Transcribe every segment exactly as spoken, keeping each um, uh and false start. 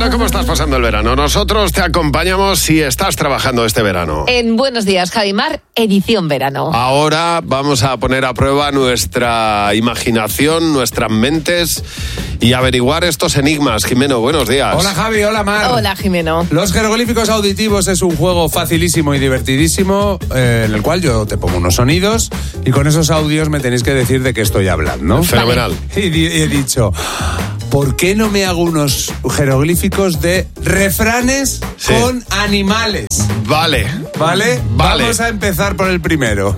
Bueno, ¿cómo estás pasando el verano? Nosotros te acompañamos si estás trabajando este verano. En Buenos Días, Javi Mar, edición verano. Ahora vamos a poner a prueba nuestra imaginación, nuestras mentes y averiguar estos enigmas. Jimeno, buenos días. Hola Javi, hola Mar. Hola Jimeno. Los jeroglíficos auditivos es un juego facilísimo y divertidísimo eh, en el cual yo te pongo unos sonidos y con esos audios me tenéis que decir de qué estoy hablando. Fenomenal. Y, di- y he dicho, ¿por qué no me hago unos jeroglíficos de refranes Sí. con animales? Vale. ¿Vale? Vale. Vamos a empezar por el primero.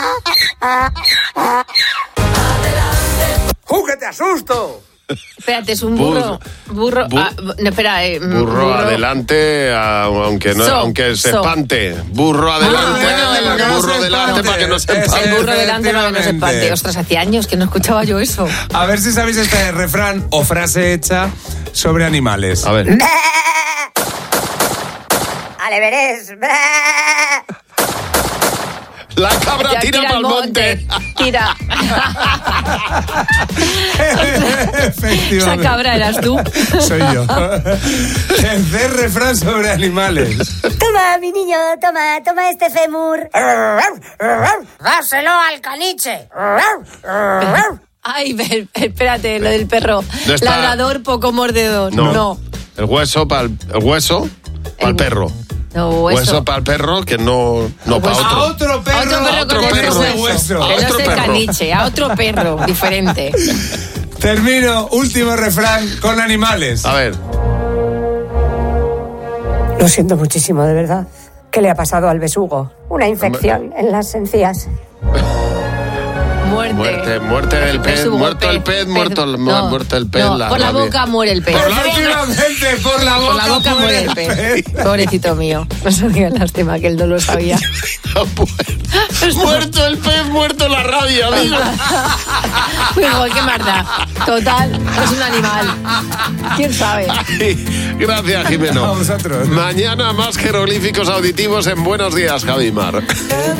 ¡Uh, que te asusto! Espérate, es un burro. Burro. Bu- ah, no, espera, eh, mm, Burro, adelante, a- aunque no, So, aunque se so. espante. Burro adelante, bueno, para que no burro se adelante espante. para que no se Eso. empante. El burro delante para que no se Efectivamente. empate. Ostras, hace años que no escuchaba yo eso. A ver si sabéis este refrán o frase hecha sobre animales. A ver. Ale verés. La cabra Ya, tira tira para al el monte. Tira. Efectivamente. Esa cabra eras tú. Soy yo. Tercer refrán sobre animales. Toma, mi niño, toma, toma este fémur. Dáselo al caniche. Ay, ver, espérate, lo del perro. No está- Ladrador, poco mordedor. No. No. El hueso para el, el hueso para el El- perro. No, Hueso, hueso. para el perro que no, no para Hueso. otro. A otro perro. A otro perro otro con el perro. hueso. Hueso. A Que no otro es el perro. caniche, a otro perro, diferente. Termino, último refrán con animales. A ver. Lo siento muchísimo, de verdad. ¿Qué le ha pasado al besugo? Una infección en las encías. Muerte. Muerte, muerte del pez, Besugo, muerto el pez, muerto el- no, muerto el pez, no, la por la rabia. boca muere el pez. Por la boca. Efectivamente, por la boca, Por la boca muere el pez. Pobrecito mío. No sabía, lástima que él no lo sabía. Muerto el pez, muerto la rabia, amigo. Digo, qué marda. Total, es un animal. ¿Quién sabe? Ay, gracias, Jimeno. A vosotros. Mañana más jeroglíficos auditivos en Buenos Días, Javi Mar.